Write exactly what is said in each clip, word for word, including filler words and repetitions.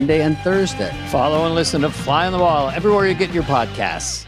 Monday and Thursday. Follow and listen to Fly on the Wall everywhere you get your podcasts.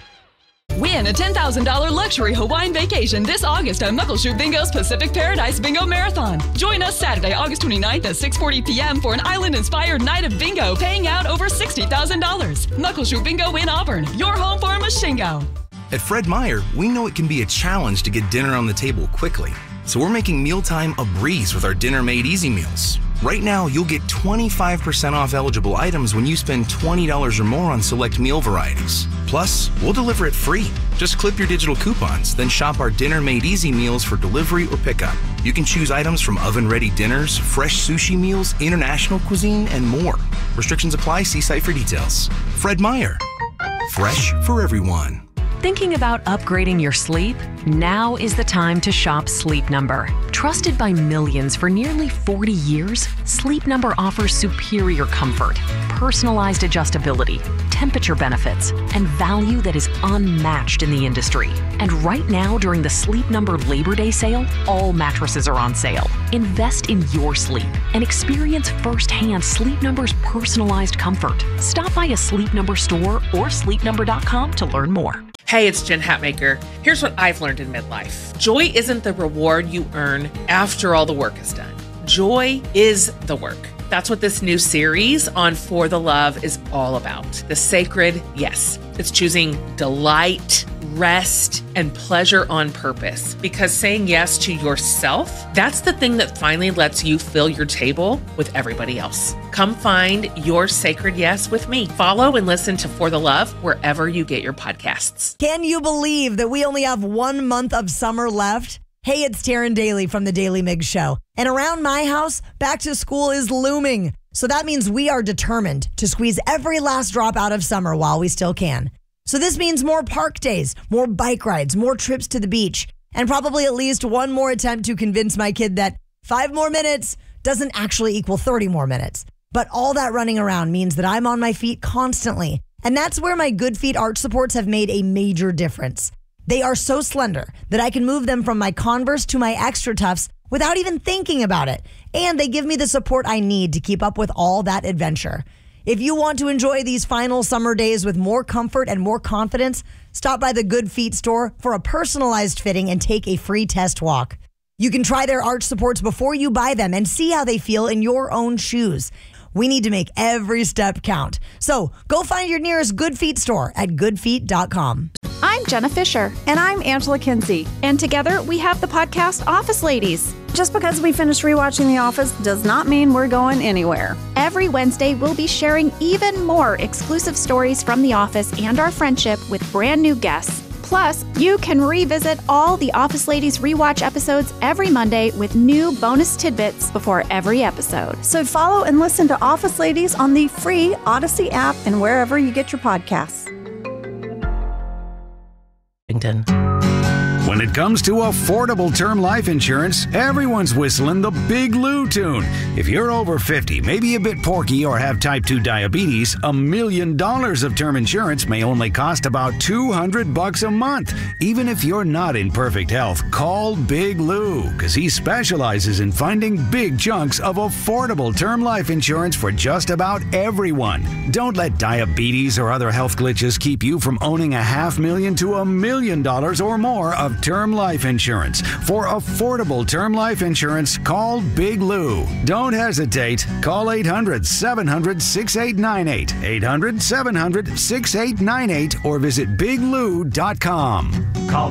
Win a ten thousand dollars luxury Hawaiian vacation this August at Muckleshoot Bingo's Pacific Paradise Bingo Marathon. Join us Saturday, August twenty-ninth at six forty p.m. for an island-inspired night of bingo, paying out over sixty thousand dollars. Muckleshoot Bingo in Auburn, your home for Mashingo. At Fred Meyer, we know it can be a challenge to get dinner on the table quickly. So we're making mealtime a breeze with our Dinner Made Easy meals. Right now, you'll get twenty-five percent off eligible items when you spend twenty dollars or more on select meal varieties. Plus, we'll deliver it free. Just clip your digital coupons, then shop our Dinner Made Easy meals for delivery or pickup. You can choose items from oven-ready dinners, fresh sushi meals, international cuisine, and more. Restrictions apply. See site for details. Fred Meyer. Fresh for everyone. Thinking about upgrading your sleep? Now is the time to shop Sleep Number. Trusted by millions for nearly forty years, Sleep Number offers superior comfort, personalized adjustability, temperature benefits, and value that is unmatched in the industry. And right now, during the Sleep Number Labor Day sale, all mattresses are on sale. Invest in your sleep and experience firsthand Sleep Number's personalized comfort. Stop by a Sleep Number store or sleep number dot com to learn more. Hey, it's Jen Hatmaker. Here's what I've learned in midlife. Joy isn't the reward you earn after all the work is done. Joy is the work. That's what this new series on For the Love is all about. The sacred yes. It's choosing delight, rest, and pleasure on purpose. Because saying yes to yourself, that's the thing that finally lets you fill your table with everybody else. Come find your sacred yes with me. Follow and listen to For the Love wherever you get your podcasts. Can you believe that we only have one month of summer left? Hey, it's Taryn Daly from The Daily Migs Show. And around my house, back to school is looming. So that means we are determined to squeeze every last drop out of summer while we still can. So this means more park days, more bike rides, more trips to the beach, and probably at least one more attempt to convince my kid that five more minutes doesn't actually equal thirty more minutes. But all that running around means that I'm on my feet constantly. And that's where my Good Feet arch supports have made a major difference. They are so slender that I can move them from my Converse to my Extra Toughs without even thinking about it. And they give me the support I need to keep up with all that adventure. If you want to enjoy these final summer days with more comfort and more confidence, stop by the Good Feet store for a personalized fitting and take a free test walk. You can try their arch supports before you buy them and see how they feel in your own shoes. We need to make every step count. So go find your nearest Good Feet store at good feet dot com. I'm Jenna Fisher. And I'm Angela Kinsey. And together we have the podcast Office Ladies. Just because we finished rewatching The Office does not mean we're going anywhere. Every Wednesday, we'll be sharing even more exclusive stories from The Office and our friendship with brand new guests. Plus, you can revisit all the Office Ladies rewatch episodes every Monday with new bonus tidbits before every episode. So follow and listen to Office Ladies on the free Odyssey app and wherever you get your podcasts. When it comes to affordable term life insurance, everyone's whistling the Big Lou tune. If you're over fifty, maybe a bit porky, or have type two diabetes, a million dollars of term insurance may only cost about two hundred bucks a month. Even if you're not in perfect health, call Big Lou, because he specializes in finding big chunks of affordable term life insurance for just about everyone. Don't let diabetes or other health glitches keep you from owning a half million to a million dollars or more of term life insurance. For affordable term life insurance, call Big Lou. Don't hesitate. Call eight hundred, seven hundred, six eight nine eight, eight hundred, seven hundred, six eight nine eight, or visit big lou dot com. Call